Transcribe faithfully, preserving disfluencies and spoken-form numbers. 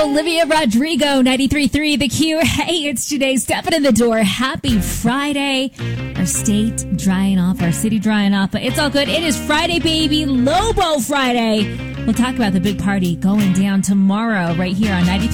Olivia Rodrigo, ninety-three point three The Q. Hey, it's Janae stepping in the door. Happy Friday. Our state drying off, our city drying off, but it's all good. It is Friday, baby. Lobo Friday. We'll talk about the big party going down tomorrow right here on ninety-three.